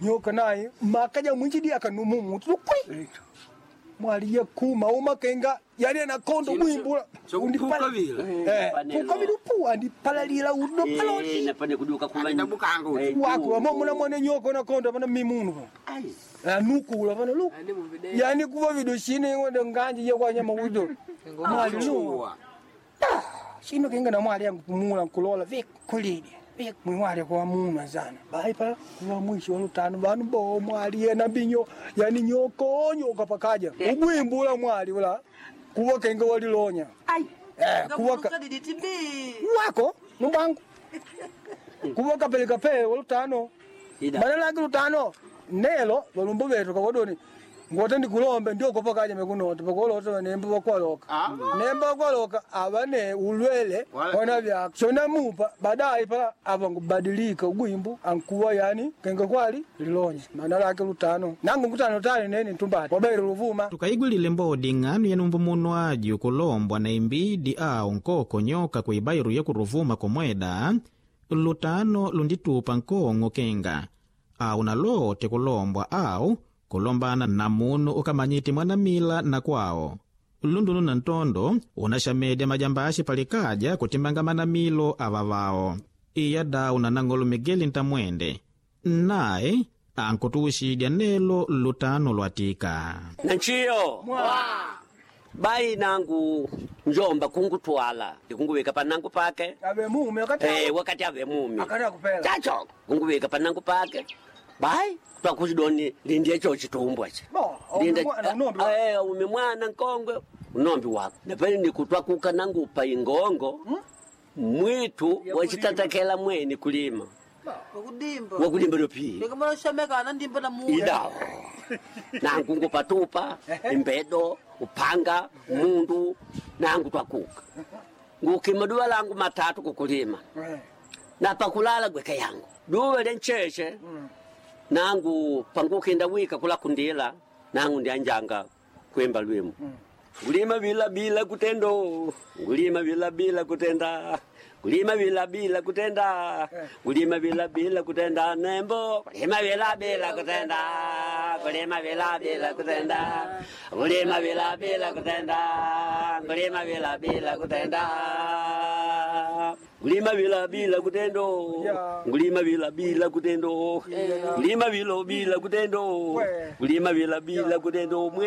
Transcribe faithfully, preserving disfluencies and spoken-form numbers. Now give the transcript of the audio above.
nyoka naye makaja mwinjidi akanumu tukwi mwali ya kuma umakenga yali anakondo mwimbula undipala eh ukabili pu andi palalila udo paloti na pane kuduka kubanya bukango wako mwana mwana nyoka anakonda bana mimunu ai anukula bana lu yani kuva video shine ngode nganje ye kwa nyama udo mwali lu shino kenga na mwali yangu kumula kulola vikulidi vik mwali kwa muna sana baipa kwa mwisho lutano banu bo mwali na binyo yani nyoko nyoka pakaja ubwimbula mwali wala kuwa kenga walilonya ai eh kuwa wako numbangu kuwa kapeleka pe lutano badala ya lutano nelo balumbu betu kawadoni ngote ndikulombe ndio kopakaje mekuno tupakoloto nembe bakwaloka nembe bakwaloka abane ulwele wana bya chona mupa baadaye pa abangubadilika ugwimbu ankuwa yani kenga kwali lilonya manala yake lutano nangu ngutano tale nene ntumbati wabaire luvuma tukaigulile mbodi ng'anu yanumbu muno aji ukulombwa na imbidi au nkoko nyoka kuibairu ya kuruvuma komweda lutano lunditupa nkongo kenga au nalote kulombwa au kulombana na munu ukamanyiti mwana mila na kwao. Lundunu na ntondo unashamede majambashi palikaja kutimbangamana milo avavao. Iya dau na nangolo Migeli Ntamwende. Nae ankutuushidia nelo lutano lwatika. Nanchiyo! Mwaa! Bai nangu njomba kungutwala. Kunguweka panangu pake. Awe mume wakati Eh, wakati awe mume. akara kupela Chacho! Kunguweka panangu pake. Bai! Kwa kujidoni lindie cho chitumbwa che. Bo, eh umemwana nkongwe unombi wako. Napeni nikutwa kuka nangu pa ingongo. Hmm? Mwitu wachitatakela mweni kulima. Wakudimba. Wakudimba lopi. Nikamana shameka anandimba na muwe. Idao. Nangu ngupatupa, imbedo, upanga, mundu, nangu twakuka. Ngukimadua langu matatu kukulima. Na pakulala gweke yangu. Duwe lencheche. Nangu pangukinda wika kula kundila nangu ndianjanga kwemba lwemu mm. Gulima bila bila kutendo gulima bila bila kutenda gulima bila bila kutenda gulima bila bila kutenda nembo gulima bila bila kutenda gulima bila bila kutenda gulima bila bila kutenda gulima bila bila kutenda gulima bila bila kutendo gulima bila bila kutendo gulima bila bila kutendo gulima bila bila kutendo